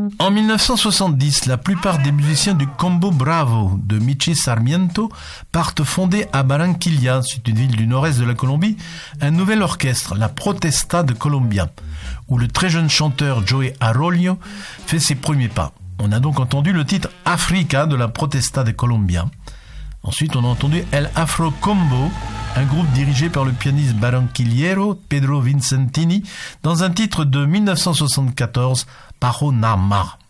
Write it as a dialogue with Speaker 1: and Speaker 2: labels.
Speaker 1: En 1970, la plupart des musiciens du Combo Bravo de Michi Sarmiento partent fonder à Barranquilla, c'est une ville du nord-est de la Colombie, un nouvel orchestre, la Protesta de Colombia, où le très jeune chanteur Joey Arroyo fait ses premiers pas. On a donc entendu le titre Africa de la Protesta de Colombia. Ensuite, on a entendu El Afro Combo, un groupe dirigé par le pianiste barranquillero Pedro Vincentini, dans un titre de 1974, Pajo Namar.